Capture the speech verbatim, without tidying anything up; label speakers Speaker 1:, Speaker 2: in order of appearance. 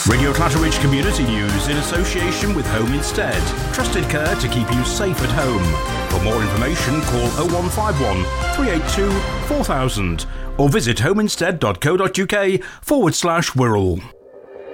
Speaker 1: Radio Clatteridge Community News in association with Home Instead. Trusted care to keep you safe at home. For more information, call oh one five one, three eight two, four thousand or visit homeinstead.co.uk forward slash Wirral.